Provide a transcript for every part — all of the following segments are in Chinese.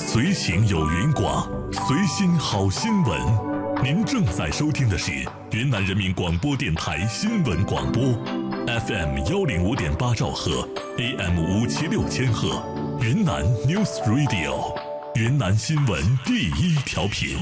随行有云广，随心好新闻。您正在收听的是云南人民广播电台新闻广播 ，FM 105.8兆赫 ，AM 576千赫，云南 News Radio， 云南新闻第一调频。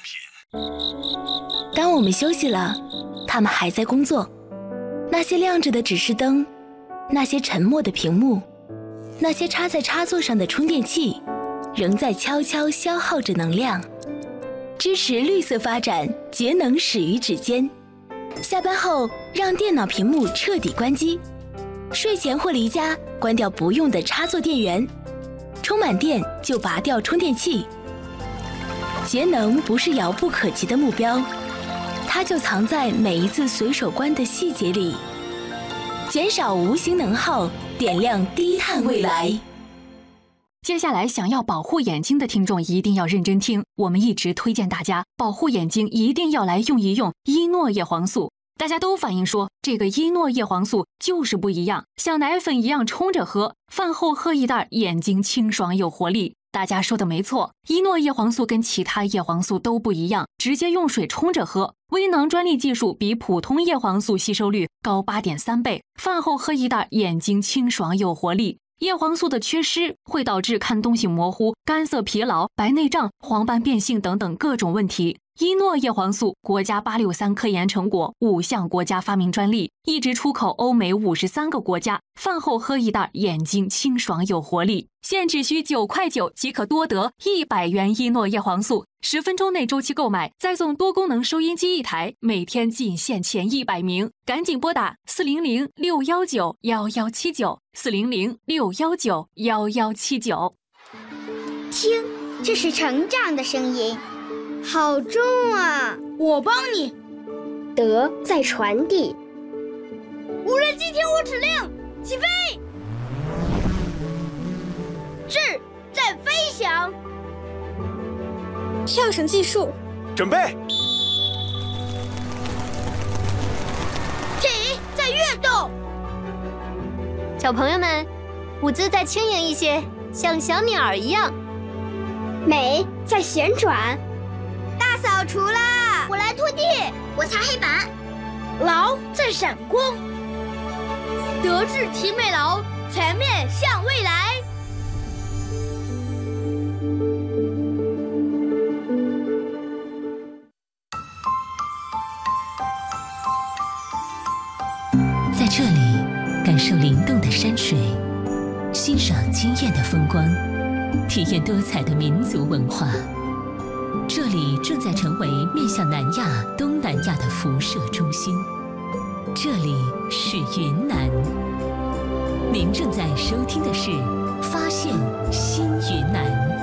当我们休息了，他们还在工作。那些亮着的指示灯，那些沉默的屏幕，那些插在插座上的充电器，仍在悄悄消耗着能量。支持绿色发展，节能始于指尖。下班后，让电脑屏幕彻底关机。睡前或离家，关掉不用的插座电源。充满电就拔掉充电器。节能不是遥不可及的目标，它就藏在每一次随手关的细节里。减少无形能耗，点亮低碳未来。 接下来想要保护眼睛的听众一定要认真听，我们一直推荐大家保护眼睛一定要来用一用伊诺叶黄素。大家都反映说这个伊诺叶黄素就是不一样，像奶粉一样冲着喝，饭后喝一袋，眼睛清爽有活力。大家说的没错，伊诺叶黄素跟其他叶黄素都不一样，直接用水冲着喝。微囊专利技术比普通叶黄素吸收率高 8.3 倍，饭后喝一袋，眼睛清爽有活力。叶黄素的缺失会导致看东西模糊、干涩疲劳、白内障、黄斑变性等等各种问题。伊诺叶黄素国家863科研成果，5项国家发明专利，一直出口欧美53个国家。饭后喝一袋，眼睛清爽有活力。现只需9.9块即可多得100元伊诺叶黄素，10分钟内周期购买，再送多功能收音机1台，每天仅限前100名，赶紧拨打400-619-1179，400-619-1179。 听，这是成长的声音。好重啊！ 我帮你。 德在传递。 无人机听我指令，起飞！智在飞翔。 跳绳技术， 准备。 体在跃动。 小朋友们，舞姿再轻盈一些，像小鸟一样。 美在旋转。 大扫除啦！我来拖地， 我擦黑板。 劳在闪光。德智体美劳，全面向未来。 在这里，感受灵动的山水，欣赏惊艳的风光，体验多彩的民族文化。这里正在成为面向南亚、东南亚的辐射中心。这里是云南。您正在收听的是《发现新云南》。